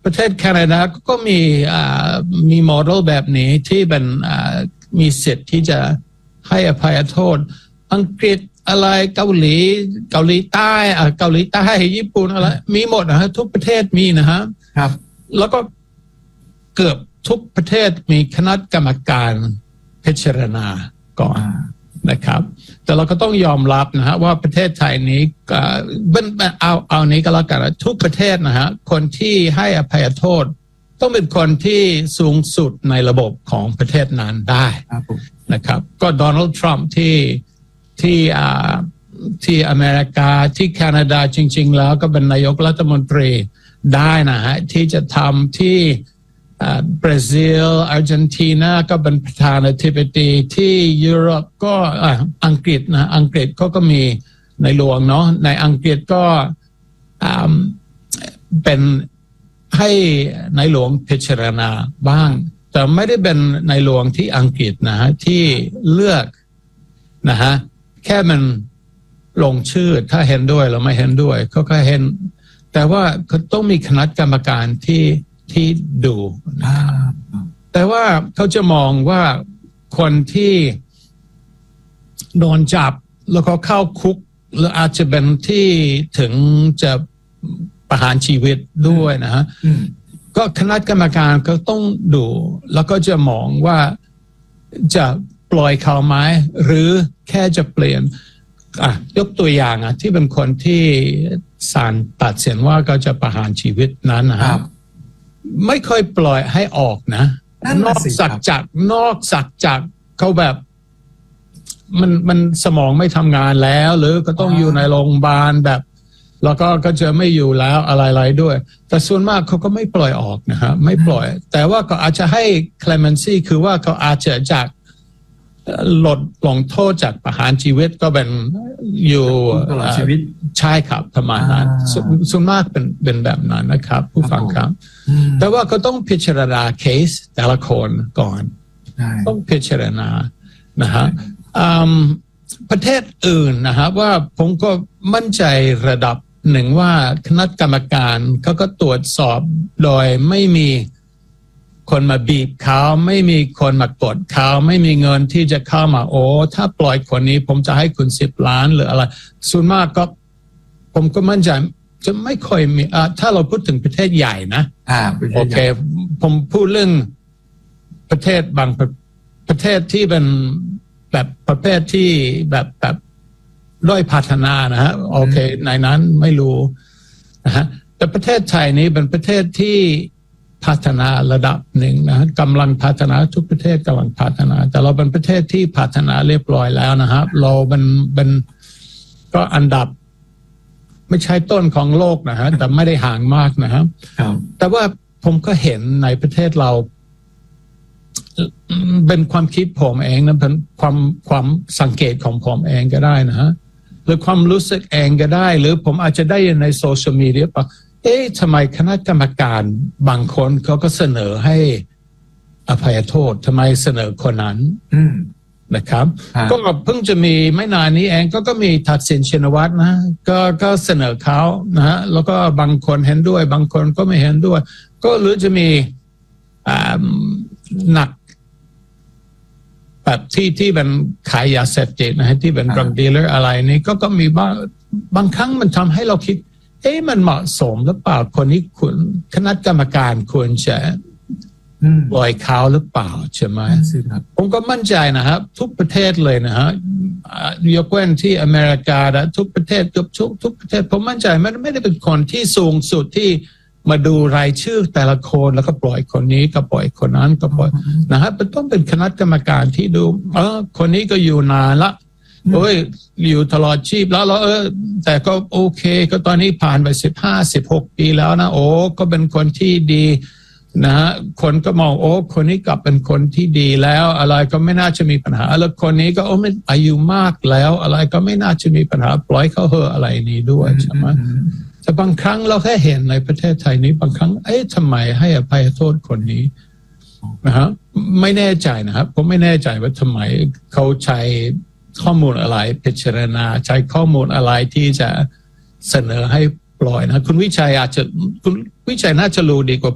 ประเทศแคนาดาก็มีโมเดลแบบนี้ที่เป็นมีสิทธิ์ที่จะให้อภัยโทษอังกฤษอะไรเกาหลีใต้เกาหลีใต้ญี่ปุ่นอะไรมีหมดนะฮะทุกประเทศมีนะฮะครับแล้วก็เกือบทุกประเทศมีคณะกรรมการพิจารณาก่อนนะครับแต่เราก็ต้องยอมรับนะฮะว่าประเทศไทยนี้เอานี้ก็แล้วกันทุกประเทศนะฮะคนที่ให้อภัยโทษต้องเป็นคนที่สูงสุดในระบบของประเทศนั้นได้นะครับก็โดนัลด์ทรัมป์ที่อเมริกาที่แคนาดาจริงๆแล้วก็เป็นนายกรัฐมนตรีได้นะฮะที่จะทำที่บราซิลอาร์เจนตินาก็เป็นประธานาธิบดีที่ยุโรปก็อังกฤษนะอังกฤษก็มีในหลวงเนาะในอังกฤษก็เป็นให้ในหลวงพิจารณาบ้างแต่ไม่ได้เป็นในหลวงที่อังกฤษนะฮะที่เลือกนะฮะแค่มันลงชื่อถ้าเห็นด้วยหรือไม่เห็นด้วยเขาก็เห็นแต่ว่าเขาต้องมีคณะกรรมการที่ดูแต่ว่าเขาจะมองว่าคนที่โดนจับแล้วก็เข้าคุกหรืออาจจะเป็นที่ถึงจะประหารชีวิตด้วยนะฮะก็คณะกรรมการก็ต้องดูแล้วก็จะมองว่าจะปล่อยเขาไหมหรือแค่จะเปลี่ยนยกตัวอย่างที่เป็นคนที่ศาลตัดสินว่าก็จะประหารชีวิตนั้นนะครับไม่ค่อยปล่อยให้ออกนะนอกจากเขาแบบมันสมองไม่ทำงานแล้วหรือก็ต้องอยู่ในโรงพยาบาลแบบแล้วก็จะไม่อยู่แล้วอะไรๆด้วยแต่ส่วนมากเขาก็ไม่ปล่อยออกนะฮะไม่ปล่อยแต่ว่าก็อาจจะให้ clemency คือว่าเขาอาจจะจากลดลงโทษจากประหารชีวิตก็เป็นอยู่ตลอดชีวิตใช่ครับประมาณนั้นส่วนมากเป็นแบบนั้นนะครับผู้ฟังครับแต่ว่าก็ต้องพิจารณาเคสแต่ละคนก่อนต้องพิจารณานะฮะประเทศอื่นนะครับว่าผมก็มั่นใจระดับหนึ่งว่าคณะกรรมการเขาก็ตรวจสอบโดยไม่มีคนมาบีบเขาไม่มีคนมากดเขาไม่มีเงินที่จะเข้ามาโอ้ถ้าปล่อยคนนี้ผมจะให้คุณ10 ล้านหรืออะไรส่วนมากก็ผมก็มั่นใจจะไม่ค่อยมีถ้าเราพูดถึงประเทศใหญ่นะโอเคผมพูดเรื่องประเทศบางประเทศที่เป็นแบบประเภทที่แบบด้อยพัฒนานะฮะโอเคในนั้นไม่รู้นะฮะแต่ประเทศไทยนี้เป็นประเทศที่พัฒนาระดับหนึ่งนะกำลังพัฒนาทุกประเทศกำลังพัฒนาแต่เราเป็นประเทศที่พัฒนาเรียบร้อยแล้วนะครับเราเป็นก็อันดับไม่ใช่ต้นของโลกนะฮะแต่ไม่ได้ห่างมากนะครับแต่ว่าผมก็เห็นในประเทศเราเป็นความคิดผมเองนะเป็นความสังเกตของผมเองก็ได้นะฮะหรือความรู้สึกเองก็ได้หรือผมอาจจะได้ในโซเชียลมีเดียป่ะทำไมคณะกรรมการบางคนเขาก็เสนอให้อภัยโทษทำไมเสนอคนนั้นนะครับก็เพิ่งจะมีไม่นานนี้เองก็มีทักษิณชินวัตรนะก็เสนอเขานะฮะแล้วก็บางคนเห็นด้วยบางคนก็ไม่เห็นด้วยก็หรือจะมีหนักแบบที่เป็นขายยาเสพติดนะฮะที่เป็น drug dealer อะไรนี่ก็มีบางครั้งมันทำให้เราคิดมันเหมาะสมหรือเปล่าคนนี้คณะกรรมการควรจะปล่อยเขาหรือเปล่าใช่ไหมผมก็มั่นใจนะครับทุกประเทศเลยนะฮะยกเว้นที่อเมริกาทุกประเทศเกือบทุกประเทศผมมั่นใจไม่ได้เป็นคนที่สูงสุดที่มาดูรายชื่อแต่ละคนแล้วก็ปล่อยคนนี้ก็ปล่อยคนนั้นก็ปล่อยนะฮะต้องเป็นคณะกรรมการที่ดูคนนี้ก็อยู่นานละอยู่ตลอดชีพแล้วแต่ก็โอเคก็ตอนนี้ผ่านไป15-16 ปีแล้วนะก็เป็นคนที่ดีนะฮะคนก็มองคนนี้กลับเป็นคนที่ดีแล้วอะไรก็ไม่น่าจะมีปัญหาแล้วคนนี้ก็ไม่อายุมากแล้วอะไรก็ไม่น่าจะมีปัญหาปล่อยเขาเหอะอะไรนี้ด้วยใช่ไหมแต่บางครั้งเราแค่เห็นในประเทศไทยนี้บางครั้งทำไมให้อภัยโทษคนนี้นะฮะไม่แน่ใจนะครับผมไม่แน่ใจว่าทำไมเขาใช้ข้อมูลอะไรพิจารณาใช้ข้อมูลอะไรที่จะเสนอให้ปล่อยนะคุณวิชัยน่าจะรู้ดีกว่า